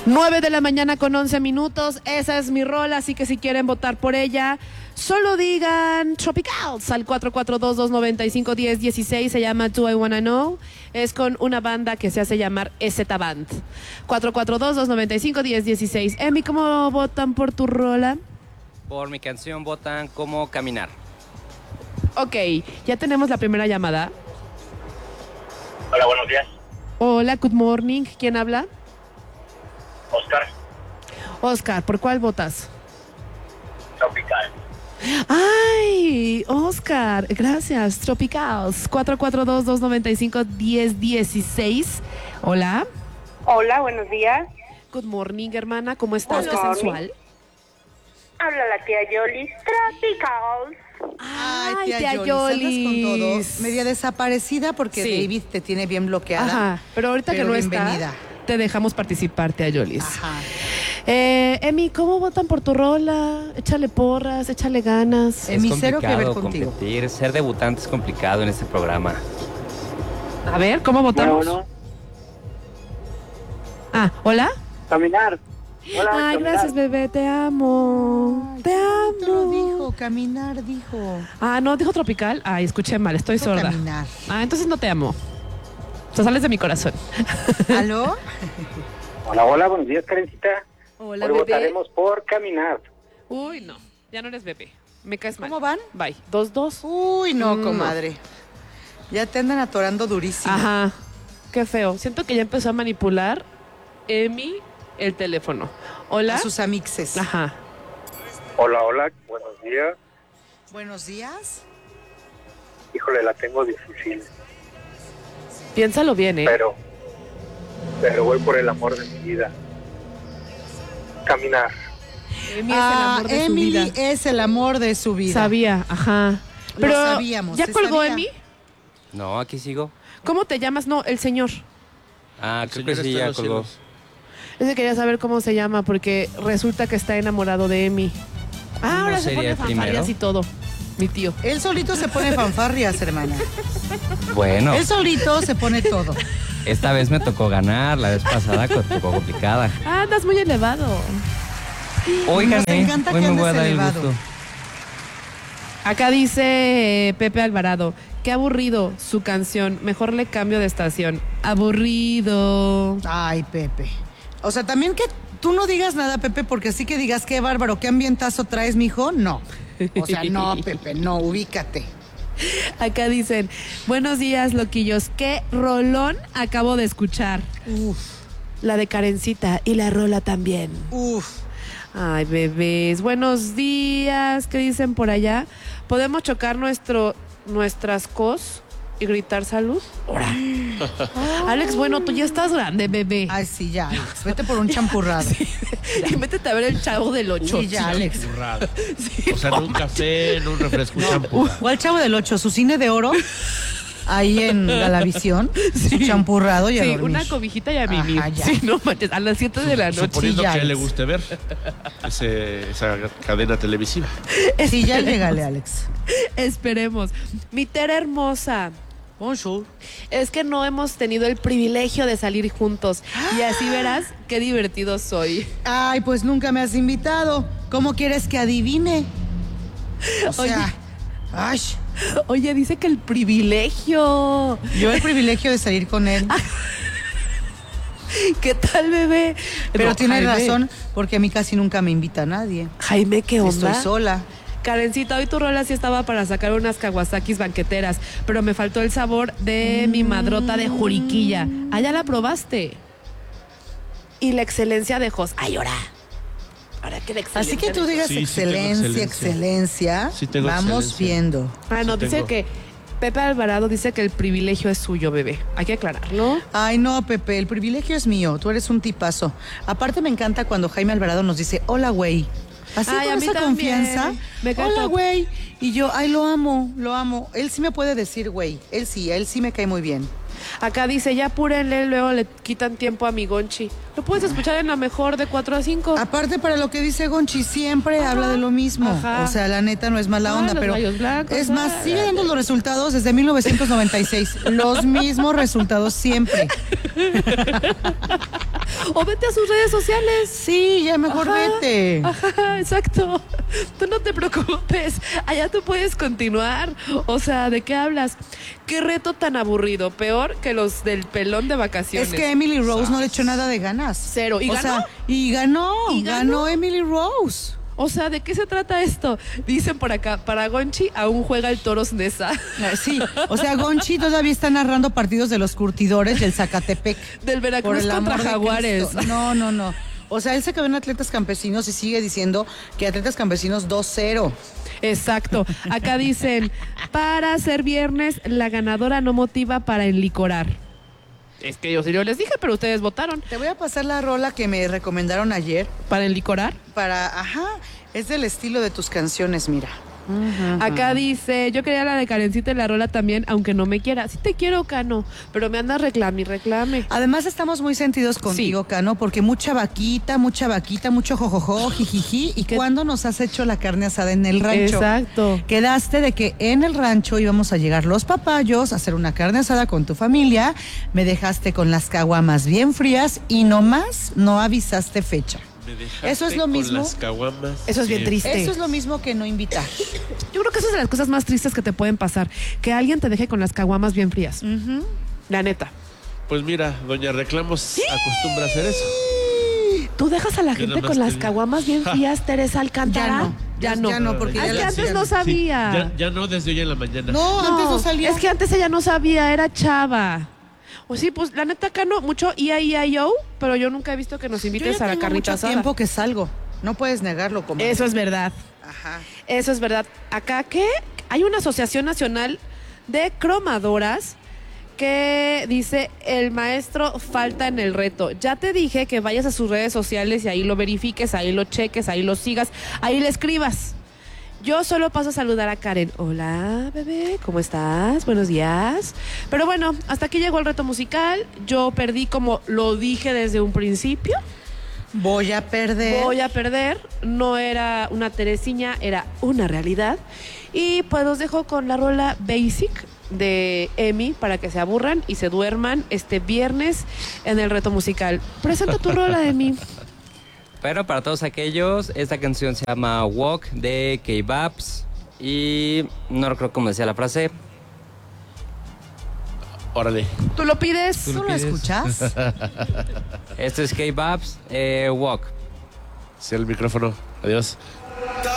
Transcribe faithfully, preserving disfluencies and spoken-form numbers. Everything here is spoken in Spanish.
nueve de la mañana con once minutos. Esa es mi rola, así que si quieren votar por ella, solo digan Tropicals al cuatro cuatro dos, dos nueve cinco, uno cero uno seis. Se llama Do I Wanna Know. Es con una banda que se hace llamar E Z Band. cuatro cuatro dos, dos nueve cinco, uno cero uno seis. Emi, ¿cómo votan por tu rola? Por mi canción votan como Caminar. Ok, ya tenemos la primera llamada. Hola, buenos días. Hola, good morning. ¿Quién habla? Oscar. Oscar, ¿por cuál votas? Tropical. Ay, Oscar, gracias. Tropicals, cuatro cuatro dos, dos nueve cinco, uno cero uno seis. Hola. Hola, buenos días. Good morning, hermana. ¿Cómo estás? Good Qué morning. sensual. Habla la tía Yolis. Tropicals. Ay, Ay, tía, tía Yolis, andas con todo. Yolis. Media desaparecida porque Sí. David te tiene bien bloqueada. Ajá, pero ahorita Pero que no bienvenida. está, te dejamos participar, tía Yolis. Ajá. Eh, Emi, ¿cómo votan por tu rola? Échale porras, échale ganas. Eh, mi Es cero que ver complicado contigo. competir. Ser debutante es complicado en este programa. A ver, ¿cómo votamos? Bueno, Ah, ¿hola? caminar. Hola, Ay, caminar. gracias, bebé, te amo. Ay, te otro amo. dijo, caminar dijo. Ah, no, dijo tropical. Ay, escuché mal, estoy Dijo sorda. caminar. Ah, entonces no te amo. O sea, sales de mi corazón. ¿Aló? Hola, hola, buenos días, Karencita. Hola, Hoy bebé. votaremos por caminar. Uy, no, ya no eres bebé. Me caes mal. ¿Cómo van? Bye. Dos, dos. Uy, no, Mm. comadre. Ya te andan atorando durísimo. Ajá. Qué feo. Siento que ya empezó a manipular Emi el teléfono. Hola. A sus amixes. Ajá. Hola, hola, buenos días. Buenos días. Híjole, la tengo difícil, Piénsalo bien, ¿eh? pero, pero voy por el amor de mi vida. Caminar. Emi es el Ah, amor de Emily su vida. es el amor de su vida. Sabía, ajá. Lo Pero sabíamos, ¿ya se colgó sabía. Emi? No, aquí sigo. ¿Cómo te llamas? No, el señor. Ah, creo señor que sí, está en ya los colgó. cielos. Ese quería saber cómo se llama porque resulta que está enamorado de Emi. Ah, ¿No ahora se sería pone el fanfarrias primero? y todo. Mi tío. Él solito se pone fanfarrias, hermana. Bueno, Él solito se pone todo. esta vez me tocó ganar. La vez pasada fue tocó complicada. Ah, andas muy elevado. Hoy Nos gané. encanta Hoy que me voy a andes dar el elevado. gusto. Acá dice eh, Pepe Alvarado, qué aburrido su canción, mejor le cambio de estación. Aburrido. Ay, Pepe. O sea, también que tú no digas nada, Pepe, porque así que digas qué bárbaro, qué ambientazo traes, mijo. No. O sea, no, Pepe, no, ubícate. Acá dicen, buenos días, loquillos, qué rolón acabo de escuchar. Uf, La de Karencita y la rola también. uf. Ay, bebés, buenos días, ¿qué dicen por allá? ¿Podemos chocar nuestro, nuestras cos y gritar salud? Ahora. Alex, bueno, tú ya estás grande, bebé. Ay, sí, ya, Alex. Vete por un champurrado. Y métete a ver el Chavo del Ocho. Sí, ya, Alex. Burrada. Sí, O sea, en un café, en un refresco, un champú. ¿Cuál Chavo del Ocho? ¿Su cine de oro? Ahí en Galavisión. Su champurrado y a sí, dormir. una cobijita y a mimir. Ajá, ya. Sí, no manches, a las siete de la noche. Suponiendo ya, que a él le Alex. guste ver ese- esa cadena televisiva. Sí, ya llégale, Alex. Esperemos. Mi Tere hermosa, Bonjour. es que no hemos tenido el privilegio de salir juntos. Y así verás qué divertido soy. Ay, pues nunca me has invitado. ¿Cómo quieres que adivine? O sea, Oye. ay, Oye, dice que el privilegio. yo el privilegio de salir con él. ¿Qué tal, bebé? Pero No, tienes Jaime. razón, porque a mí casi nunca me invita nadie. Jaime, ¿qué onda? Estoy sola. Karencita, hoy tu rola sí estaba para sacar unas Kawasaki's banqueteras, pero me faltó el sabor de mi madrota de Juriquilla. Allá la probaste. Y la excelencia de Jos. Ay, ahora. Ahora que la excelencia. Así que tú de- digas Sí, sí excelencia, tengo excelencia. excelencia. Sí tengo Vamos excelencia. viendo. Ah, no, Sí dice tengo. que Pepe Alvarado dice que el privilegio es suyo, bebé. Hay que aclararlo. Ay, no, Pepe, el privilegio es mío. Tú eres un tipazo. Aparte, me encanta cuando Jaime Alvarado nos dice, hola, güey. Así Ay, a con mí esa también. confianza. Me cae Hola, top. güey. Y yo, ay, lo amo, lo amo. Él sí me puede decir, güey. Él sí, él sí me cae muy bien. Acá dice, ya apúrenle, luego le quitan tiempo a mi Gonchi. Lo puedes escuchar en la mejor de cuatro a cinco. Aparte, para lo que dice Gonchi, siempre habla de lo mismo. Ajá. O sea, la neta no es mala Ah, onda, los pero. gallos blancos, es más, ah, sigue dando los resultados desde mil novecientos noventa y seis. Los mismos resultados siempre. O vete a sus redes sociales. Sí, ya mejor Ajá, vete. Ajá, exacto. Tú no te preocupes. Allá tú puedes continuar. O sea, ¿de qué hablas? Qué reto tan aburrido. Peor que los del pelón de vacaciones. Es que Emily Rose no le echó nada de ganas. Cero. ¿Y o ganó? sea, y ganó, ¿Y ganó? ganó Emily Rose. O sea, ¿de qué se trata esto? Dicen por acá, para Gonchi aún juega el Toros Nesa. Sí, o sea, Gonchi todavía está narrando partidos de los curtidores del Zacatepec. Del Por Veracruz el contra amor de Jaguares. Cristo. No, no, no. O sea, él se quedó en Atletas Campesinos y sigue diciendo que Atletas Campesinos dos cero. Exacto. Acá dicen, para ser viernes, la ganadora no motiva para enlicorar. Es que yo, yo les dije, pero ustedes votaron. Te voy a pasar la rola que me recomendaron ayer. ¿Para enlicorar? Para, ajá, es del estilo de tus canciones, mira. Acá dice, yo quería la de Karencita y la rola también, aunque no me quiera. Sí te quiero, Cano, pero me andas reclame y reclame. Además estamos muy sentidos contigo, Sí. Cano, porque mucha vaquita, mucha vaquita, mucho jojojo, jijiji. ¿Y ¿Qué? cuándo nos has hecho la carne asada en el rancho? Exacto. Quedaste de que en el rancho íbamos a llegar los papayos a hacer una carne asada con tu familia. Me dejaste con las caguamas bien frías y nomás no avisaste fecha. Me dejaste Eso es lo con mismo. las caguamas. Eso es bien triste. Eso es lo mismo que no invitar. Yo creo que eso es de las cosas más tristes que te pueden pasar. Que alguien te deje con las caguamas bien frías. La neta. Pues mira, doña Reclamos acostumbra a hacer eso. ¿Tú dejas a la Yo gente nada más con las te- caguamas bien frías, Teresa Alcántara? Ya no. Ya no. Ya no, porque Ah, ya es que la antes hacían. no Sí, sabía. ya, ya no, desde hoy en la mañana. No, antes no salía. Es que antes ella no sabía, era chava. O sí, pues la neta acá no, mucho I A I A I O, pero yo nunca he visto que nos Yo invites ya a la tengo carnita mucho asada. tiempo que salgo. No puedes negarlo, como. Eso es verdad. Ajá. Eso es verdad. Acá que hay una asociación nacional de cromadoras que dice el maestro falta en el reto. Ya te dije que vayas a sus redes sociales y ahí lo verifiques, ahí lo cheques, ahí lo sigas, ahí le escribas. Yo solo paso a saludar a Karen. Hola, bebé, ¿cómo estás? Buenos días. Pero bueno, hasta aquí llegó el reto musical. Yo perdí como lo dije desde un principio. Voy a perder. Voy a perder. No era una Teresiña, era una realidad. Y pues los dejo con la rola Basic de Emi para que se aburran y se duerman este viernes en el reto musical. Presenta tu rola, Emi. Pero para todos aquellos, esta canción se llama Walk de K-Babs y no recuerdo cómo decía la frase. Órale. ¿Tú lo pides? ¿Tú lo escuchas? Esto es K-Babs, eh, Walk. Sí, el micrófono. Adiós.